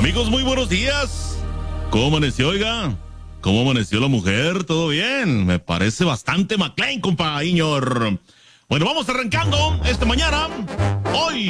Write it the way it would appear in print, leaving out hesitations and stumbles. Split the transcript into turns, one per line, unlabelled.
Amigos, muy buenos días. ¿Cómo amaneció, oiga? ¿Cómo amaneció la mujer? ¿Todo bien? Me parece bastante McLean, compa Iñor. Bueno, vamos arrancando esta mañana. Hoy